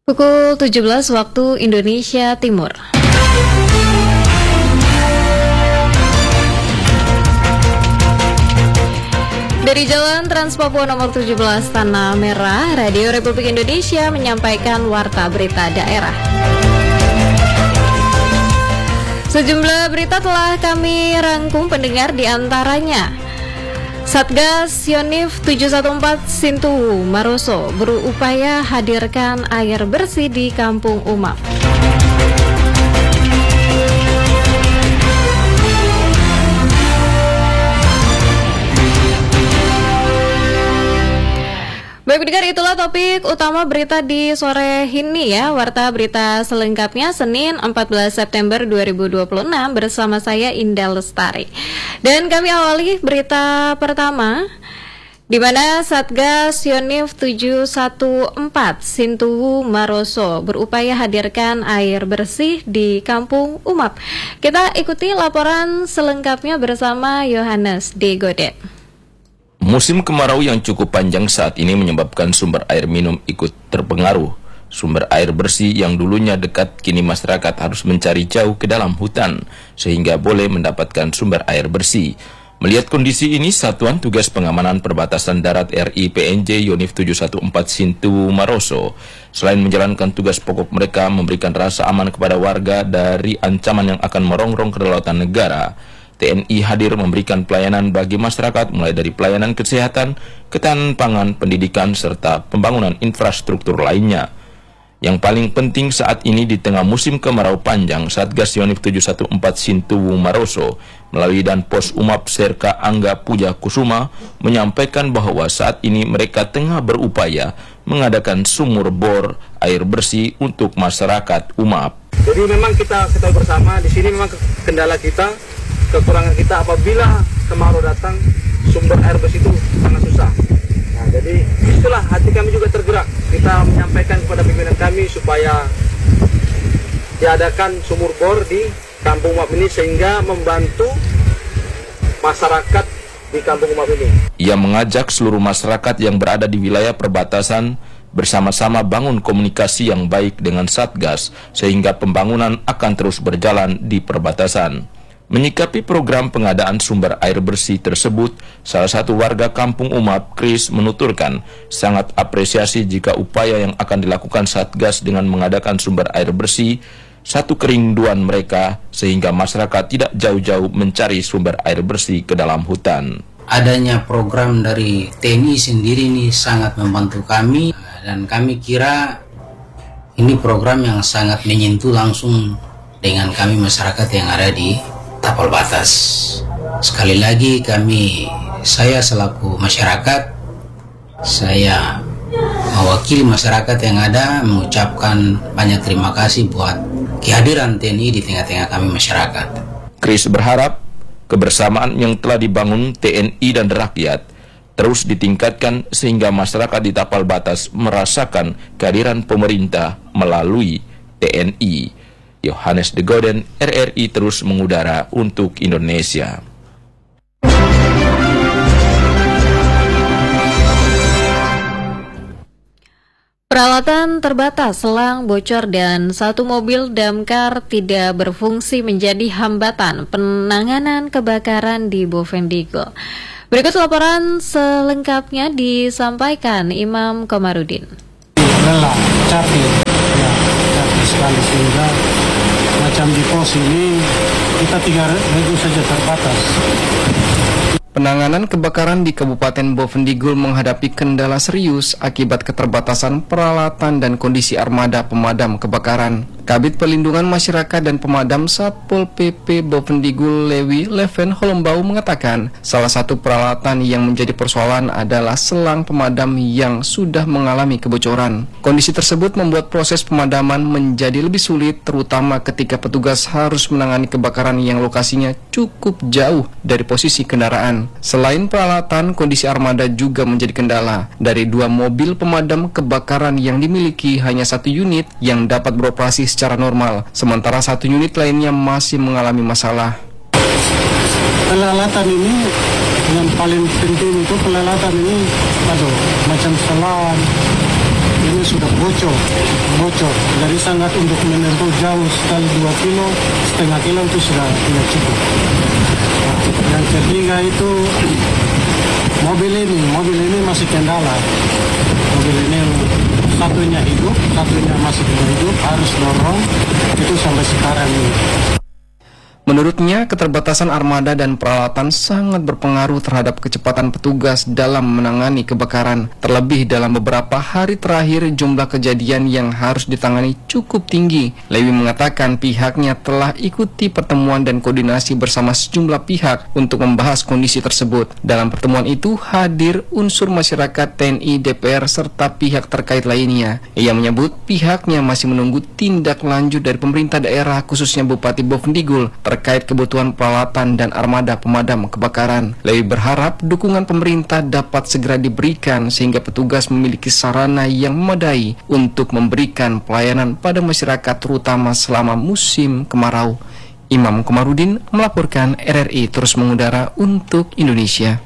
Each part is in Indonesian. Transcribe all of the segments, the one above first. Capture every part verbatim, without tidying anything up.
Pukul tujuh belas waktu Indonesia Timur. Dari Jalan Trans Papua nomor tujuh belas Tanah Merah, Radio Republik Indonesia menyampaikan warta berita daerah. Sejumlah berita telah kami rangkum pendengar, di antaranya Satgas Yonif tujuh satu empat Sintuwu Maroso berupaya hadirkan air bersih di Kampung Umap. Baik pendengar, itulah topik utama berita di sore ini ya. Warta berita selengkapnya Senin empat belas September dua ribu dua puluh enam bersama saya Indah Lestari. Dan kami awali berita pertama, di mana Satgas Yonif tujuh satu empat Sintuwu Maroso berupaya hadirkan air bersih di Kampung Umap. Kita ikuti laporan selengkapnya bersama Yohanes D. Godet. Musim kemarau yang cukup panjang saat ini menyebabkan sumber air minum ikut terpengaruh. Sumber air bersih yang dulunya dekat, kini masyarakat harus mencari jauh ke dalam hutan, sehingga boleh mendapatkan sumber air bersih. Melihat kondisi ini, Satuan Tugas Pengamanan Perbatasan Darat R I P N J Yonif tujuh satu empat Sintuwu Maroso, selain menjalankan tugas pokok mereka memberikan rasa aman kepada warga dari ancaman yang akan merongrong kedaulatan negara, T N I hadir memberikan pelayanan bagi masyarakat mulai dari pelayanan kesehatan, ketahanan pangan, pendidikan, serta pembangunan infrastruktur lainnya. Yang paling penting saat ini di tengah musim kemarau panjang, Satgas Yonif tujuh satu empat Sintuwu Maroso melalui Dan Pos Umap Serka Angga Puja Kusuma menyampaikan bahwa saat ini mereka tengah berupaya mengadakan sumur bor air bersih untuk masyarakat Umap. Jadi memang kita ketahui bersama di sini memang kendala kita, kekurangan kita apabila kemarau datang, sumber air bersih itu sangat susah. Nah, jadi itulah hati kami juga tergerak. Kita menyampaikan kepada pimpinan kami supaya diadakan sumur bor di Kampung Umap ini sehingga membantu masyarakat di Kampung Umap ini. Ia mengajak seluruh masyarakat yang berada di wilayah perbatasan bersama-sama bangun komunikasi yang baik dengan Satgas sehingga pembangunan akan terus berjalan di perbatasan. Menyikapi program pengadaan sumber air bersih tersebut, salah satu warga Kampung Umap, Chris, menuturkan sangat apresiasi jika upaya yang akan dilakukan Satgas dengan mengadakan sumber air bersih satu kerinduan mereka sehingga masyarakat tidak jauh-jauh mencari sumber air bersih ke dalam hutan. Adanya program dari T N I sendiri ini sangat membantu kami dan kami kira ini program yang sangat menyentuh langsung dengan kami masyarakat yang ada di tapal batas. Sekali lagi kami, saya selaku masyarakat, saya mewakili masyarakat yang ada mengucapkan banyak terima kasih buat kehadiran T N I di tengah-tengah kami masyarakat. Chris berharap kebersamaan yang telah dibangun T N I dan rakyat terus ditingkatkan sehingga masyarakat di tapal batas merasakan kehadiran pemerintah melalui T N I. Yohanes de Goden, R R I terus mengudara untuk Indonesia. Peralatan terbatas, selang bocor, dan satu mobil damkar tidak berfungsi menjadi hambatan penanganan kebakaran di Bovendigul. Berikut laporan selengkapnya disampaikan Imam Komarudin. Lelah, capek, ya, capek sekali sehingga macam di pos ini kita tiga ribu saja terbatas. Penanganan kebakaran di Kabupaten Bovendigul menghadapi kendala serius akibat keterbatasan peralatan dan kondisi armada pemadam kebakaran. Kabid Pelindungan Masyarakat dan Pemadam Satpol P P Bovendigul Lewi Leven Holombau mengatakan salah satu peralatan yang menjadi persoalan adalah selang pemadam yang sudah mengalami kebocoran. Kondisi tersebut membuat proses pemadaman menjadi lebih sulit, terutama ketika petugas harus menangani kebakaran yang lokasinya cukup jauh dari posisi kendaraan. Selain peralatan, kondisi armada juga menjadi kendala. Dari dua mobil pemadam kebakaran yang dimiliki, hanya satu unit yang dapat beroperasi secara normal, sementara satu unit lainnya masih mengalami masalah. Peralatan ini yang paling penting itu peralatan ini, aduh, macam selang, ini sudah bocor, bocor. Jadi sangat untuk menempuh jauh sekali dua kilo, setengah kilo itu sudah tidak cukup. Nah, yang ketiga itu mobil ini, mobil ini masih kendala. Mobil ini satunya hidup, satunya masih belum hidup, harus dorong itu sampai sekarang ini. Menurutnya, keterbatasan armada dan peralatan sangat berpengaruh terhadap kecepatan petugas dalam menangani kebakaran. Terlebih dalam beberapa hari terakhir, jumlah kejadian yang harus ditangani cukup tinggi. Lewi mengatakan pihaknya telah ikuti pertemuan dan koordinasi bersama sejumlah pihak untuk membahas kondisi tersebut. Dalam pertemuan itu hadir unsur masyarakat, T N I, D P R, serta pihak terkait lainnya. Ia menyebut pihaknya masih menunggu tindak lanjut dari pemerintah daerah, khususnya Bupati Bovendigul, terkait kebutuhan peralatan dan armada pemadam kebakaran. Lewi berharap dukungan pemerintah dapat segera diberikan sehingga petugas memiliki sarana yang memadai untuk memberikan pelayanan pada masyarakat terutama selama musim kemarau. Imam Komarudin melaporkan, R R I terus mengudara untuk Indonesia.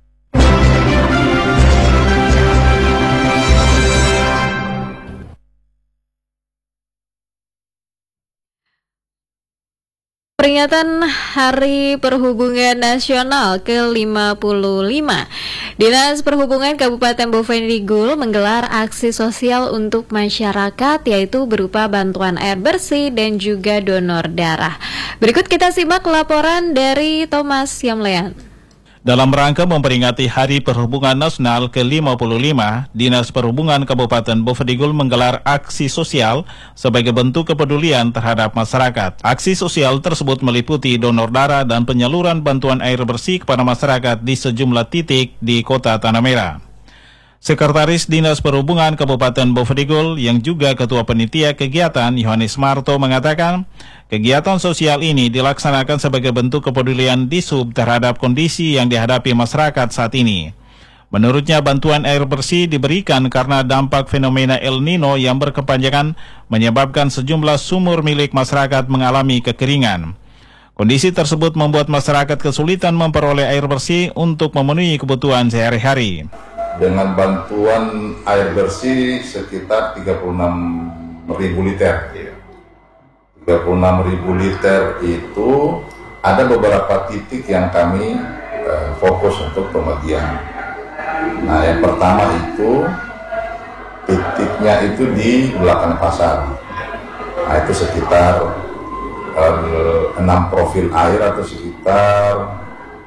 Peringatan Hari Perhubungan Nasional ke lima puluh lima, Dinas Perhubungan Kabupaten Bovendigul menggelar aksi sosial untuk masyarakat, yaitu berupa bantuan air bersih dan juga donor darah. Berikut kita simak laporan dari Thomas Yamlean. Dalam rangka memperingati Hari Perhubungan Nasional ke lima puluh lima, Dinas Perhubungan Kabupaten Bovendigul menggelar aksi sosial sebagai bentuk kepedulian terhadap masyarakat. Aksi sosial tersebut meliputi donor darah dan penyaluran bantuan air bersih kepada masyarakat di sejumlah titik di Kota Tanah Merah. Sekretaris Dinas Perhubungan Kabupaten Bovendigul yang juga Ketua Panitia Kegiatan, Yohanes Marto, mengatakan kegiatan sosial ini dilaksanakan sebagai bentuk kepedulian Disub terhadap kondisi yang dihadapi masyarakat saat ini. Menurutnya, bantuan air bersih diberikan karena dampak fenomena El Nino yang berkepanjangan menyebabkan sejumlah sumur milik masyarakat mengalami kekeringan. Kondisi tersebut membuat masyarakat kesulitan memperoleh air bersih untuk memenuhi kebutuhan sehari-hari. Dengan bantuan air bersih sekitar tiga puluh enam ribu liter. tiga puluh enam ribu liter itu ada beberapa titik yang kami eh, fokus untuk pembagian. Nah, yang pertama itu titiknya itu di belakang pasar. Nah, itu sekitar eh, enam profil air atau sekitar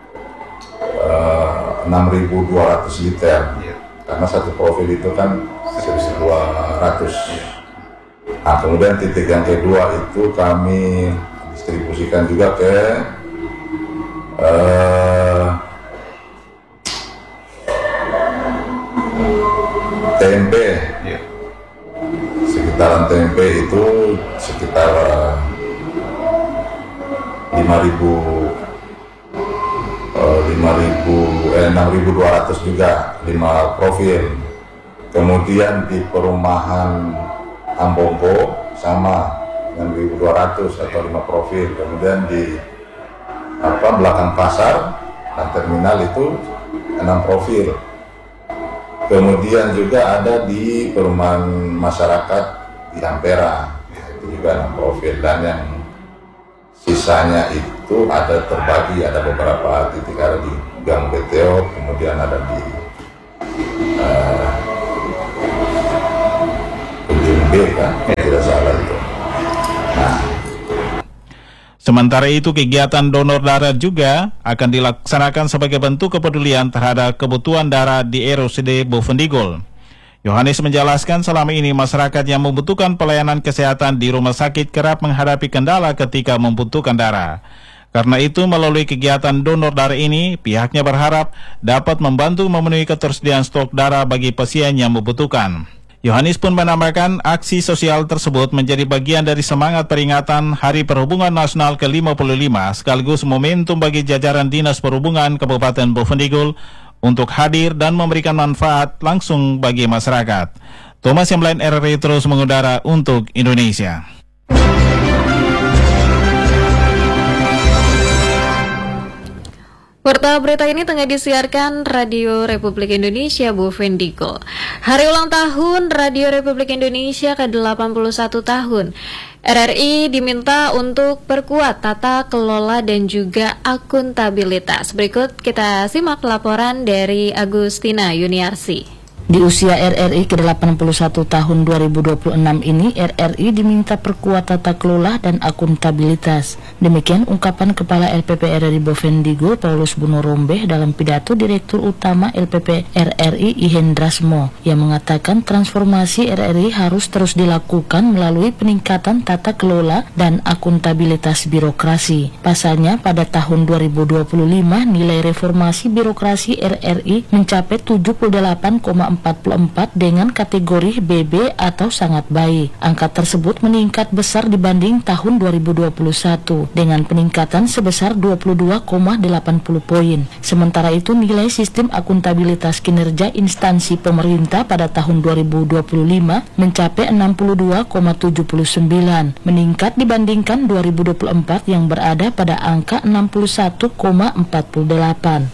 enam ribu dua ratus liter, karena satu profil itu kan seribu dua ratus. Nah, kemudian titik yang kedua itu kami distribusikan juga ke eh, T M P. Sekitaran T M P itu sekitar lima ribu enam ribu dua ratus juga, lima profil. Kemudian di perumahan Ambongko sama enam ribu dua ratus atau lima profil. Kemudian di apa belakang pasar dan terminal itu enam profil. Kemudian juga ada di perumahan masyarakat di Ampera, itu juga enam profil. Dan yang sisanya itu ada terbagi, ada beberapa titik, ada di Gang B T O, kemudian ada di uh, ujung B kan, tidak salah itu. Nah. Sementara itu, kegiatan donor darah juga akan dilaksanakan sebagai bentuk kepedulian terhadap kebutuhan darah di R S U D Bovendigul. Yohanes menjelaskan selama ini masyarakat yang membutuhkan pelayanan kesehatan di rumah sakit kerap menghadapi kendala ketika membutuhkan darah. Karena itu, melalui kegiatan donor darah ini, pihaknya berharap dapat membantu memenuhi ketersediaan stok darah bagi pasien yang membutuhkan. Yohanes pun menambahkan aksi sosial tersebut menjadi bagian dari semangat peringatan Hari Perhubungan Nasional ke lima puluh lima, sekaligus momentum bagi jajaran Dinas Perhubungan Kabupaten Bovendigul untuk hadir dan memberikan manfaat langsung bagi masyarakat. Thomas Yamlean, R R I terus mengudara untuk Indonesia. Warta berita ini tengah disiarkan Radio Republik Indonesia Bovendigul. Hari ulang tahun Radio Republik Indonesia ke delapan puluh satu tahun. R R I diminta untuk perkuat tata kelola dan juga akuntabilitas. Berikut kita simak laporan dari Agustina Yuniarsi. Di usia R R I ke delapan puluh satu tahun dua ribu dua puluh enam ini, R R I diminta perkuat tata kelola dan akuntabilitas. Demikian ungkapan Kepala L P P R R I Bovendigul Paulus Bunorombe dalam pidato Direktur Utama L P P R R I Ihendrasmo yang mengatakan transformasi R R I harus terus dilakukan melalui peningkatan tata kelola dan akuntabilitas birokrasi. Pasalnya pada tahun dua ribu dua puluh lima nilai reformasi birokrasi R R I mencapai tujuh puluh delapan koma empat puluh empat dengan kategori B B atau sangat baik. Angka tersebut meningkat besar dibanding tahun dua ribu dua puluh satu dengan peningkatan sebesar dua puluh dua koma delapan puluh poin. Sementara itu nilai sistem akuntabilitas kinerja instansi pemerintah pada tahun dua ribu dua puluh lima mencapai enam puluh dua koma tujuh puluh sembilan, meningkat dibandingkan dua ribu dua puluh empat yang berada pada angka enam puluh satu koma empat puluh delapan.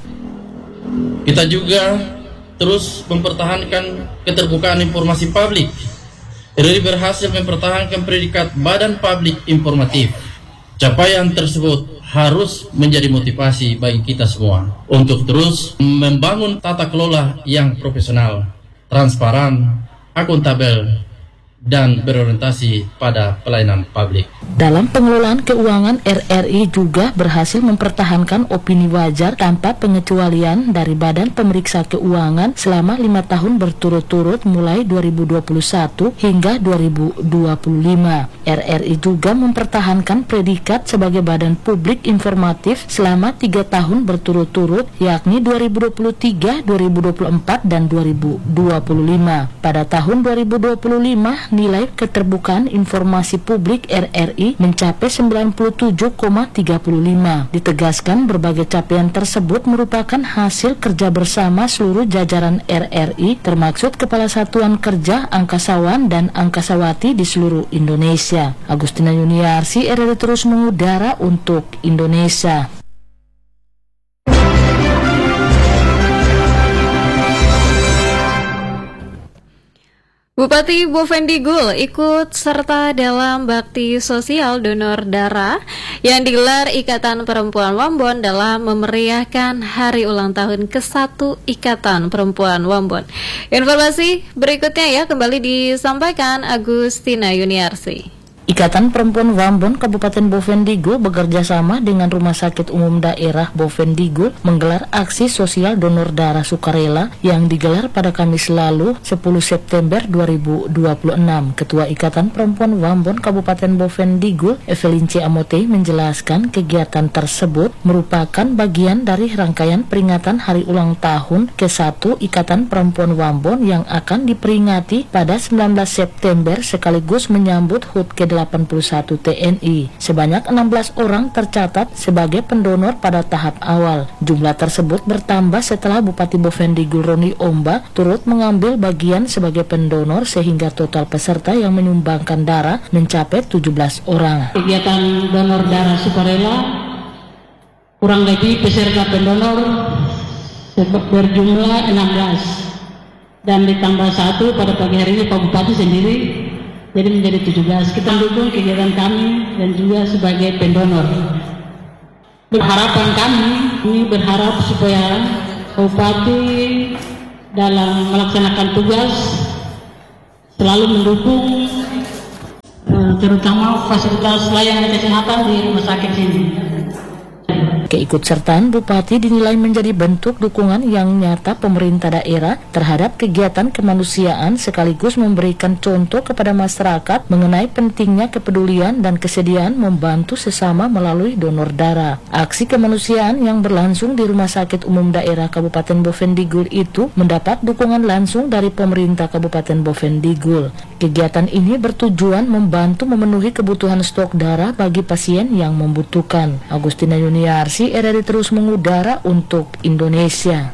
Kita juga terus mempertahankan keterbukaan informasi publik. R R I berhasil mempertahankan predikat Badan Publik Informatif. Capaian tersebut harus menjadi motivasi bagi kita semua untuk terus membangun tata kelola yang profesional, transparan, akuntabel, dan berorientasi pada pelayanan publik. Dalam pengelolaan keuangan, R R I juga berhasil mempertahankan opini wajar tanpa pengecualian dari Badan Pemeriksa Keuangan selama lima tahun berturut-turut mulai dua ribu dua puluh satu hingga dua ribu dua puluh lima. R R I juga mempertahankan predikat sebagai Badan Publik Informatif selama tiga tahun berturut-turut, yakni dua ribu dua puluh tiga, dua ribu dua puluh empat, dan dua ribu dua puluh lima. Pada tahun dua ribu dua puluh lima, nilai keterbukaan informasi publik R R I mencapai sembilan puluh tujuh koma tiga puluh lima. Ditegaskan berbagai capaian tersebut merupakan hasil kerja bersama seluruh jajaran R R I termaksud Kepala Satuan Kerja, Angkasawan, dan Angkasawati di seluruh Indonesia. Agustina Yuniarsi, R R I terus mengudara untuk Indonesia. Bupati Bovendigul ikut serta dalam bakti sosial donor darah yang digelar Ikatan Perempuan Wambon dalam memeriahkan hari ulang tahun ke satu Ikatan Perempuan Wambon. Informasi berikutnya ya kembali disampaikan Agustina Yuniarsi. Ikatan Perempuan Wambon Kabupaten Bovendigul bekerja sama dengan Rumah Sakit Umum Daerah Bovendigul menggelar aksi sosial donor darah sukarela yang digelar pada Kamis lalu sepuluh September dua ribu dua puluh enam. Ketua Ikatan Perempuan Wambon Kabupaten Bovendigul, Evelyn C. Amote, menjelaskan kegiatan tersebut merupakan bagian dari rangkaian peringatan hari ulang tahun ke satu Ikatan Perempuan Wambon yang akan diperingati pada sembilan belas September sekaligus menyambut H U T ke delapan puluh satu T N I. Sebanyak enam belas orang tercatat sebagai pendonor pada tahap awal. Jumlah tersebut bertambah setelah Bupati Bovendigul Roni Omba turut mengambil bagian sebagai pendonor sehingga total peserta yang menyumbangkan darah mencapai tujuh belas orang. Kegiatan donor darah sukarela kurang lebih peserta pendonor berjumlah enam belas dan ditambah satu pada pagi hari ini Pak Bupati sendiri, jadi menjadi tujuh belas. Kita dukung kegiatan kami dan juga sebagai pendonor. Harapan kami, ini berharap supaya Bupati dalam melaksanakan tugas selalu mendukung eh, terutama fasilitas layanan kesehatan di rumah sakit ini. Keikutsertaan Bupati dinilai menjadi bentuk dukungan yang nyata pemerintah daerah terhadap kegiatan kemanusiaan sekaligus memberikan contoh kepada masyarakat mengenai pentingnya kepedulian dan kesediaan membantu sesama melalui donor darah. Aksi kemanusiaan yang berlangsung di Rumah Sakit Umum Daerah Kabupaten Bovendigul itu mendapat dukungan langsung dari pemerintah Kabupaten Bovendigul. Kegiatan ini bertujuan membantu memenuhi kebutuhan stok darah bagi pasien yang membutuhkan. Agustina Yuniarsi, R R I terus mengudara untuk Indonesia.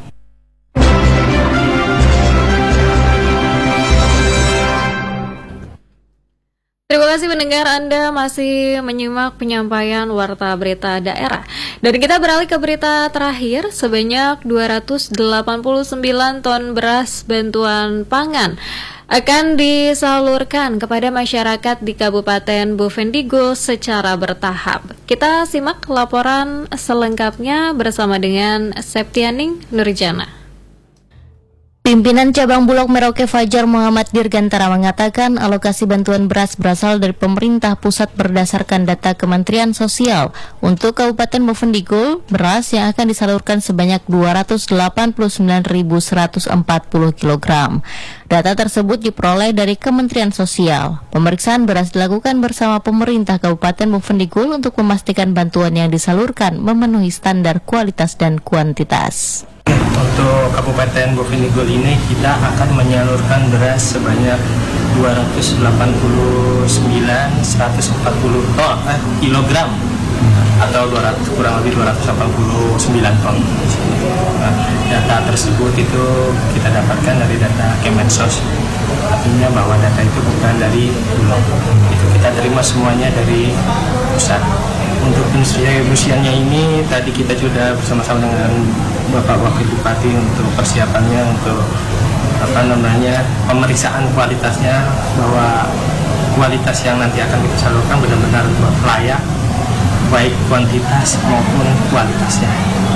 Terima kasih pendengar, Anda masih menyimak penyampaian Warta Berita Daerah. Dan kita beralih ke berita terakhir, sebanyak dua ratus delapan puluh sembilan ton beras bantuan pangan akan disalurkan kepada masyarakat di Kabupaten Bovendigul secara bertahap. Kita simak laporan selengkapnya bersama dengan Septianing Nurjana. Pimpinan Cabang Bulog Merauke Fajar Muhammad Dirgantara mengatakan alokasi bantuan beras berasal dari pemerintah pusat berdasarkan data Kementerian Sosial. Untuk Kabupaten Bovendigul, beras yang akan disalurkan sebanyak dua ratus delapan puluh sembilan ribu seratus empat puluh kilogram. Data tersebut diperoleh dari Kementerian Sosial. Pemeriksaan beras dilakukan bersama pemerintah Kabupaten Bovendigul untuk memastikan bantuan yang disalurkan memenuhi standar kualitas dan kuantitas. Untuk Kabupaten Bovendigul ini kita akan menyalurkan beras sebanyak dua ratus delapan puluh sembilan ribu seratus empat puluh oh, eh, kilogram atau dua ratus, kurang lebih dua ratus delapan puluh sembilan ton. Nah, data tersebut itu kita dapatkan dari data Kemensos, artinya bahwa data itu bukan dari Bulog, itu kita terima semuanya dari pusat. Untuk pendistribusiannya ini tadi kita sudah bersama-sama dengan Bapak Wakil Bupati untuk persiapannya, untuk apa namanya pemeriksaan kualitasnya, bahwa kualitas yang nanti akan kita salurkan benar-benar layak, baik kuantitas maupun kualitasnya.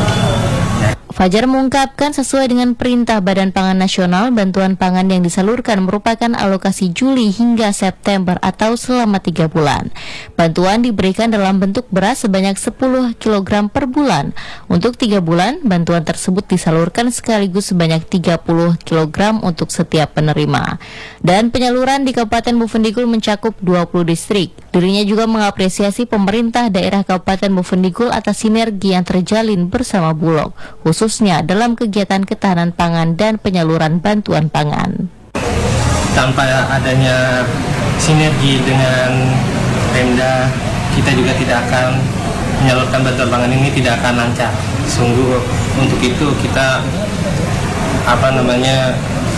Fajar mengungkapkan sesuai dengan perintah Badan Pangan Nasional, bantuan pangan yang disalurkan merupakan alokasi Juli hingga September atau selama tiga bulan. Bantuan diberikan dalam bentuk beras sebanyak sepuluh kilogram per bulan. Untuk tiga bulan, bantuan tersebut disalurkan sekaligus sebanyak tiga puluh kilogram untuk setiap penerima. Dan penyaluran di Kabupaten Bovendigul mencakup dua puluh distrik. Dirinya juga mengapresiasi pemerintah daerah Kabupaten Bovendigul atas sinergi yang terjalin bersama Bulog, khususnya dalam kegiatan ketahanan pangan dan penyaluran bantuan pangan. Tanpa adanya sinergi dengan Pemda, kita juga tidak akan menyalurkan bantuan pangan ini, tidak akan lancar. Sungguh untuk itu kita apa namanya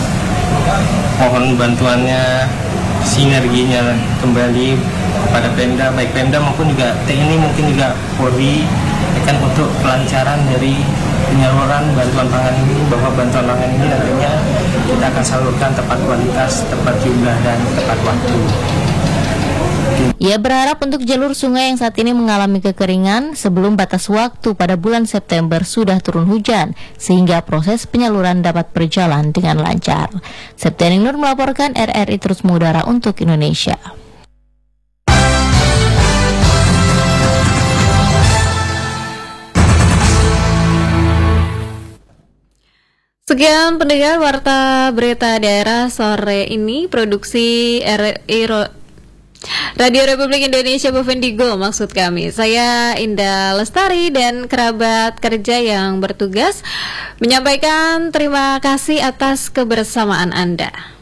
mohon bantuannya, sinerginya kembali kepada Pemda, baik Pemda maupun juga T N I, mungkin juga Polri, kan untuk kelancaran dari penyaluran bantuan pangan ini, bahwa bantuan pangan ini nantinya kita akan salurkan tepat kualitas, tepat jumlah, dan tepat waktu. Ia berharap untuk jalur sungai yang saat ini mengalami kekeringan, sebelum batas waktu pada bulan September sudah turun hujan, sehingga proses penyaluran dapat berjalan dengan lancar. Septianing Nur melaporkan, R R I terus mengudara untuk Indonesia. Sekian pendengar Warta Berita Daerah sore ini, produksi R R I Ro- Radio Republik Indonesia Bovendigul maksud kami. Saya Indah Lestari dan kerabat kerja yang bertugas menyampaikan terima kasih atas kebersamaan Anda.